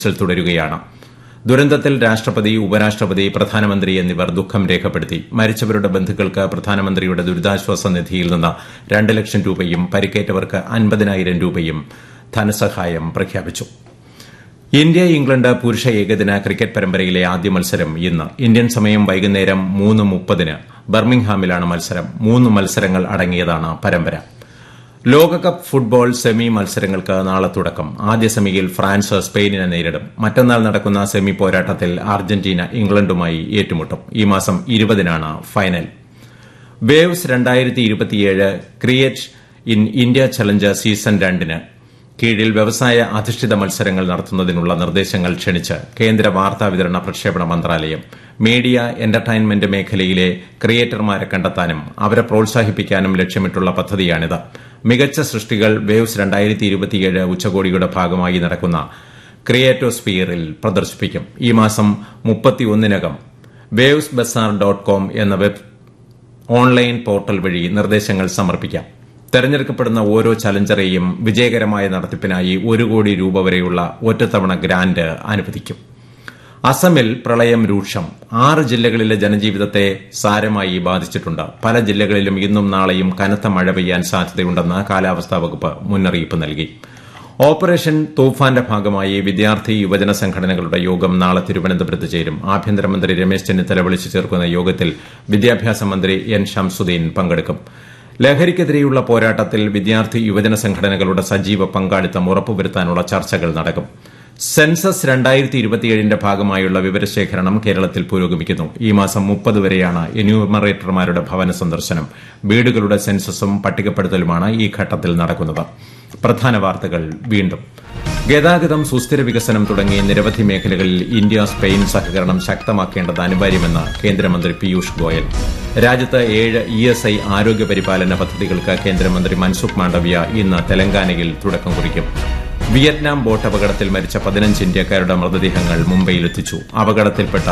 തുടരുകയാണ്. ദുരന്തത്തിൽ രാഷ്ട്രപതി, ഉപരാഷ്ട്രപതി, പ്രധാനമന്ത്രി എന്നിവർ ദുഃഖം രേഖപ്പെടുത്തി. മരിച്ചവരുടെ ബന്ധുക്കൾക്ക് പ്രധാനമന്ത്രിയുടെ ദുരിതാശ്വാസ നിധിയിൽ നിന്ന് 2 ലക്ഷം രൂപയും പരിക്കേറ്റവർക്ക് 50,000 രൂപയും ധനസഹായം പ്രഖ്യാപിച്ചു. ഇന്ത്യ ഇംഗ്ലണ്ട് പുരുഷ ഏകദിന ക്രിക്കറ്റ് പരമ്പരയിലെ ആദ്യ മത്സരം ഇന്ന്. ഇന്ത്യൻ സമയം വൈകുന്നേരം 3:30 ബർമിംഗ്ഹാമിലാണ് മത്സരം. 3 മത്സരങ്ങൾ അടങ്ങിയതാണ് പരമ്പര. ലോകകപ്പ് ഫുട്ബോൾ സെമി മത്സരങ്ങൾക്ക് നാളെ തുടക്കം. ആദ്യ സെമിയിൽ ഫ്രാൻസ് സ്പെയിനിനെ നേരിടും. മറ്റന്നാൾ നടക്കുന്ന സെമി പോരാട്ടത്തിൽ അർജന്റീന ഇംഗ്ലണ്ടുമായി ഏറ്റുമുട്ടും. ഈ മാസം 20-നാണ് final. Waves 2027 create in India challenge season 2-ന് കീഴിൽ വ്യവസായ അധിഷ്ഠിത മത്സരങ്ങൾ നടത്തുന്നതിനുള്ള നിർദ്ദേശങ്ങൾ ക്ഷണിച്ച് കേന്ദ്ര വാർത്താവിതരണ പ്രക്ഷേപണ മന്ത്രാലയം. മീഡിയ, എന്റർടൈൻമെന്റ് മേഖലയിലെ ക്രിയേറ്റർമാരെ കണ്ടെത്താനും അവരെ പ്രോത്സാഹിപ്പിക്കാനും ലക്ഷ്യമിട്ടുള്ള പദ്ധതിയാണിത്. മികച്ച സൃഷ്ടികൾ വേവ്സ് 2027 ഉച്ചകോടിയുടെ ഭാഗമായി നടക്കുന്ന ക്രിയേറ്റോസ്ഫിയറിൽ പ്രദർശിപ്പിക്കും. ഈ മാസം 31-നകം wavesbazaar.com എന്ന വെബ് ഓൺലൈൻ പോർട്ടൽ വഴി നിർദ്ദേശങ്ങൾ സമർപ്പിക്കാം. തെരഞ്ഞെടുക്കപ്പെടുന്ന ഓരോ ചലഞ്ചറെയും വിജയകരമായ നടത്തിപ്പിനായി 1 കോടി രൂപ വരെയുള്ള ഒറ്റത്തവണ ഗ്രാന്റ് അനുവദിക്കും. അസമിൽ പ്രളയം രൂക്ഷം. 6 ജില്ലകളിലെ ജനജീവിതത്തെ സാരമായി ബാധിച്ചിട്ടുണ്ട്. പല ജില്ലകളിലും ഇന്നും നാളെയും കനത്ത മഴ പെയ്യാൻ സാധ്യതയുണ്ടെന്ന് കാലാവസ്ഥാ വകുപ്പ് മുന്നറിയിപ്പ് നൽകി. ഓപ്പറേഷൻ തൂഫാന്റെ ഭാഗമായി വിദ്യാർത്ഥി യുവജന സംഘടനകളുടെ യോഗം നാളെ തിരുവനന്തപുരത്ത് ചേരും. ആഭ്യന്തരമന്ത്രി രമേശ് ചെന്നിത്തല വിളിച്ചു ചേർക്കുന്ന യോഗത്തിൽ വിദ്യാഭ്യാസ മന്ത്രി എൻ ഷംസുദ്ദീൻ പങ്കെടുക്കും. ലഹരിക്കെതിരെയുള്ള പോരാട്ടത്തിൽ വിദ്യാർത്ഥി യുവജന സംഘടനകളുടെ സജീവ പങ്കാളിത്തം ഉറപ്പുവരുത്താനുള്ള ചർച്ചകൾ നടക്കും. സെൻസസ് 2027ന്റെ ഭാഗമായുള്ള വിവരശേഖരണം കേരളത്തിൽ പുരോഗമിക്കുന്നു. ഈ മാസം 30 വരെയാണ് എന്യൂമറേറ്റർമാരുടെ ഭവന സന്ദർശനം. വീടുകളുടെ സെൻസസും പട്ടികപ്പെടുത്തലുമാണ് ഈ ഘട്ടത്തിൽ നടക്കുന്നത്. പ്രധാന വാർത്തകൾ വീണ്ടും. ഗതാഗതം, സുസ്ഥിര വികസനം തുടങ്ങി നിരവധി മേഖലകളിൽ ഇന്ത്യ സ്പെയിൻ സഹകരണം ശക്തമാക്കേണ്ടത് അനിവാര്യമെന്ന് കേന്ദ്രമന്ത്രി പീയൂഷ് ഗോയൽ. രാജ്യത്ത് 7 ESI ആരോഗ്യ പരിപാലന പദ്ധതികൾക്ക് കേന്ദ്രമന്ത്രി മൻസുഖ് മാണ്ഡവ്യ ഇന്ന് തെലങ്കാനയിൽ തുടക്കം കുറിക്കും. വിയറ്റ്നാം ബോട്ട് അപകടത്തിൽ മരിച്ച 15 ഇന്ത്യക്കാരുടെ മൃതദേഹങ്ങൾ മുംബൈയിലെത്തിച്ചു. അപകടത്തിൽപ്പെട്ട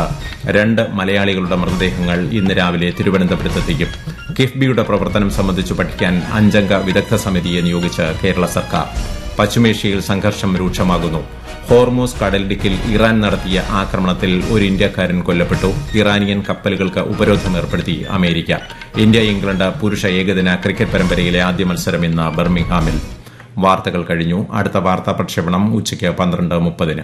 2 മലയാളികളുടെ മൃതദേഹങ്ങൾ ഇന്ന് രാവിലെ തിരുവനന്തപുരത്തെത്തിക്കും. കിഫ്ബിയുടെ പ്രവർത്തനം സംബന്ധിച്ച് പഠിക്കാൻ 5-അംഗ വിദഗ്ധ സമിതിയെ നിയോഗിച്ച് കേരള സർക്കാർ. പശ്ചിമേഷ്യയിൽ സംഘർഷം രൂക്ഷമാകുന്നു. ഹോർമൂസ് കടലിടുക്കിൽ ഇറാൻ നടത്തിയ ആക്രമണത്തിൽ 1 ഇന്ത്യക്കാരൻ കൊല്ലപ്പെട്ടു. ഇറാനിയൻ കപ്പലുകൾക്ക് ഉപരോധം ഏർപ്പെടുത്തി അമേരിക്ക. ഇന്ത്യ ഇംഗ്ലണ്ട് പുരുഷ ഏകദിന ക്രിക്കറ്റ് പരമ്പരയിലെ ആദ്യ മത്സരം ഇന്ന് ബർമിംഗ്ഹാമിൽ. വാർത്തകൾ കഴിഞ്ഞു. അടുത്ത വാർത്താ പ്രക്ഷേപണം ഉച്ചയ്ക്ക് 12:30.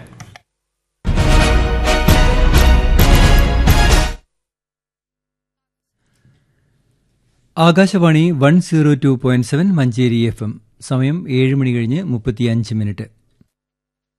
ആകാശവാണി 102.7 മഞ്ചേരി FM. സമയം 7 മണി കഴിഞ്ഞ് 35 മിനിറ്റ്.